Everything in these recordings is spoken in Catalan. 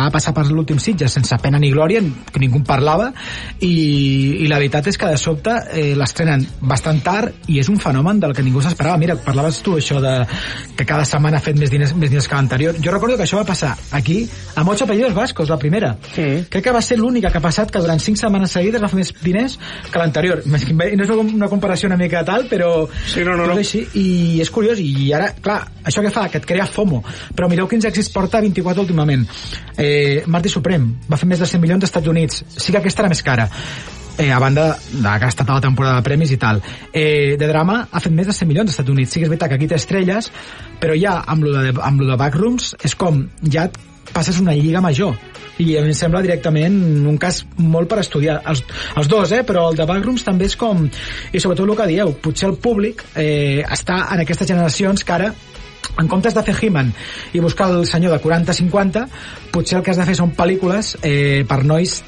acaba de passar per l'últim Sitges sense pena ni glòria, que ningú en parlava, i la veritat és que de sobte l'estrenen bastant tard i és un fenomen del que ningú s'esperava. Mira, parlaves tu això de que cada setmana ha fet més diners que l'anterior. Jo recordo que això va passar aquí amb 8 apellidos vascos, la primera. Crec que va ser l'única que ha passat que durant 5 setmanes seguides va fer més diners que l'anterior. No és una comparació una mica tal, però sí, no. És així, i és curiós, i ara, clar, això que fa? Que et crea FOMO. Però mireu quins èxits porta 24 últimament. Marty Supreme va fer més de 100 milions als Estats Units. Sí que aquesta era més cara, a banda de que ha estat a la temporada de premis i tal. De drama ha fet més de 100 milions als Estats Units. Sí que és veritat que aquí té estrelles, però ja amb lo de Backrooms és com ja passes una lliga major, i em sembla directament un cas molt per estudiar els dos, però el de Backrooms també és com, i sobretot el que dieu, potser el públic està en aquestes generacions que ara, en comptes de fer He-Man i buscar el senyor de 40-50, potser el que has de fer són pel·lícules per nois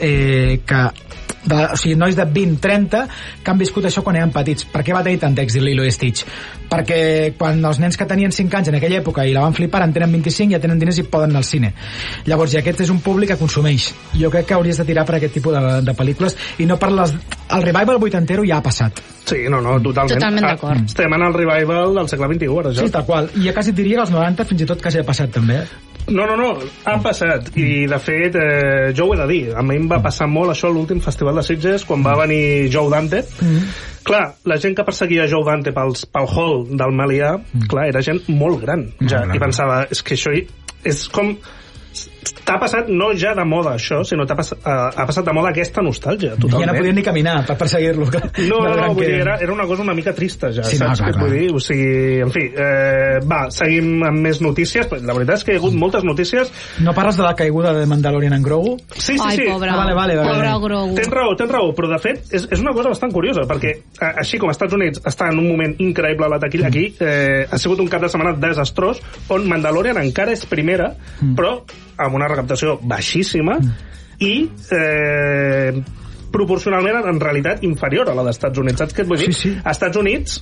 o sigui, nois de 20-30 que han viscut això quan eren petits. Per què va tenir tant d'èxit Lilo i Stitch? Perquè quan els nens que tenien 5 anys en aquella època i la van flipar en tenen 25, ja tenen diners i poden anar al cine. Llavors, i aquest és un públic que consumeix. Jo crec que hauries de tirar per aquest tipus de pel·lícules i no per les... El revival vuitantero ja ha passat. Sí, no, totalment. Totalment d'acord. Estem en el revival del segle XXI, ara, ja. Sí, tal qual. I ja quasi diria que els 90 fins i tot quasi ha passat, també. No, han passat, i de fet jo ho he de dir, a mi em va passar molt això a l'últim festival de Sitges quan va venir Joe Dante. Clar, la gent que perseguia Joe Dante pel hall del Melià, clar, era gent molt gran ja, i pensava, és que això és com... T'ha passat no ja de moda això, sinó ha passat de moda aquesta nostàlgia, totalment. Ja no podien ni caminar per perseguir-lo. No, vull dir, era una cosa una mica trista ja, sí, saps què et vull dir? O sigui, en fi, seguim amb més notícies. La veritat és que hi ha hagut moltes notícies. No parles de la caiguda de Mandalorian en Grogu? Sí. Ai, pobre, vale. Pobre Grogu. Tens raó, però de fet és una cosa bastant curiosa, perquè així com als Estats Units està en un moment increïble a la taquilla, aquí ha sigut un cap de setmana desastrós, on Mandalorian encara és primera, però amb una recaptació baixíssima i proporcionalment en realitat inferior a la dels Estats Units. Saps què et vull dir? Sí. Als Estats Units,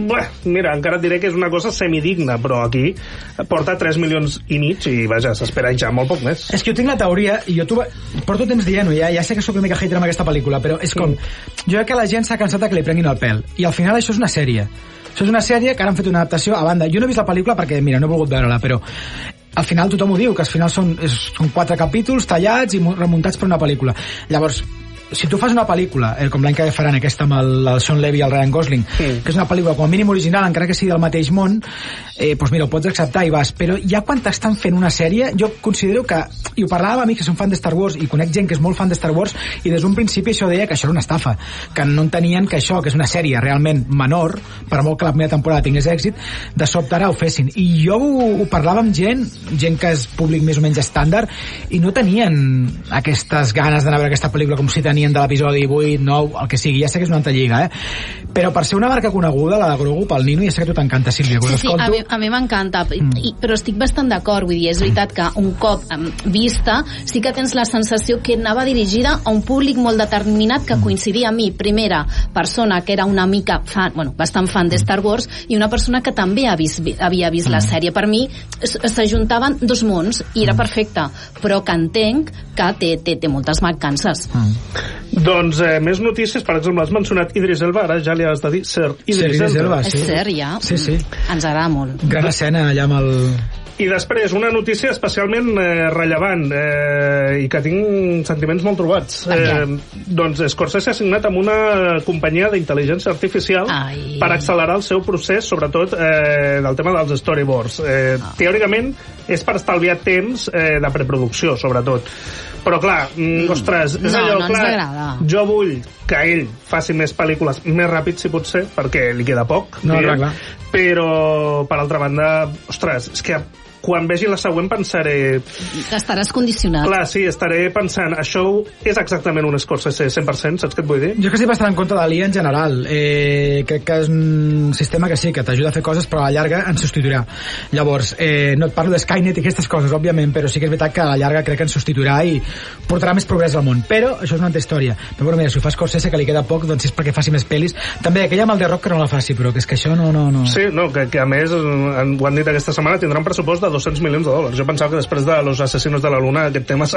mira, encara et diré que és una cosa semidigna, però aquí porta 3 milions i mig i vaja, s'espera ja molt poc més. És que jo tinc la teoria, i jo porto temps dient-ho, ja sé que sóc una mica hater amb aquesta pel·lícula, però és com, jo crec que la gent s'ha cansat de que li prenguin el pèl, i al final això és una sèrie. Això és una sèrie que ara han fet una adaptació a banda. Jo no he vist la pel·lícula perquè, mira, no he volgut veure-la, però al final tothom ho diu, que al final són 4 capítols tallats i remuntats per una pel·lícula. Llavors, si tu fas una pel·lícula, com l'any que faran aquesta amb el Sean Levy i el Ryan Gosling, que és una pel·lícula com a mínim original, encara que sigui del mateix món, doncs mira, ho pots acceptar i vas. Però ja quan t'estan fent una sèrie, jo considero que, i ho parlava amb amics que són fan de Star Wars, i conec gent que és molt fan de Star Wars, i des d'un principi això deia que això era una estafa, que no entenien que això, que és una sèrie realment menor, per molt que la primera temporada tingués èxit, de sobte ara ho fessin. I jo ho parlava amb gent que és públic més o menys estàndard, i no tenien aquestes ganes d'anar a veure aquesta pel·lícula com si tenien de l'episodi 8, 9, el que sigui. Ja sé que és una altra lliga, però per ser una marca coneguda, la de Grogu, pel Nino, ja sé que a tu t'encanta, Sílvia. Sí, a mi m'encanta, però estic bastant d'acord, vull dir, és veritat que un cop vista, sí que tens la sensació que anava dirigida a un públic molt determinat que coincidia amb mi, primera persona que era una mica fan, bastant fan de Star Wars, i una persona que també havia vist la sèrie. Per mi s'ajuntaven dos mons i era perfecte, però que entenc que té moltes mancances. Doncs més notícies, per exemple, has mencionat Idris Elba, ara ja li has de dir Sir Idris Elba. Sí. És Sir, ja? Sí. Ens agrada molt. Gran escena allà amb el... I després, una notícia especialment rellevant i que tinc sentiments molt trobats. Doncs Scorsese ha signat amb una companyia d'intel·ligència artificial per accelerar el seu procés, sobretot del tema dels storyboards. Teòricament és per estalviar temps de preproducció, sobretot. Però clar, ostres, és allò, clar, jo vull que ell faci més pel·lícules més ràpid, si pot ser, perquè li queda poc, però per altra banda, ostres, és que quan vegi la següent pensaré... Que estaràs condicionat. Clar, sí, estaré pensant, això és exactament un Scorsese 100%, saps què et vull dir? Jo que estic bastant en contra de l'IA en general. Crec que és un sistema que sí, que t'ajuda a fer coses, però a la llarga ens substituirà. Llavors, no et parlo de Skynet i aquestes coses, òbviament, però sí que és veritat que a la llarga crec que ens substituirà i portarà més progrés al món. Però això és una altra història. Però bueno, mira, si ho fa Scorsese, que li queda poc, doncs és perquè faci més pel·lis. També aquella amb el The Rock que no la faci, però que és que això no... Sí, no, que a més, ho han dit aquesta setmana, tindrà un pressupost de $200 milions. Jo pensava que després de Los Asesinos de la Luna aquest tema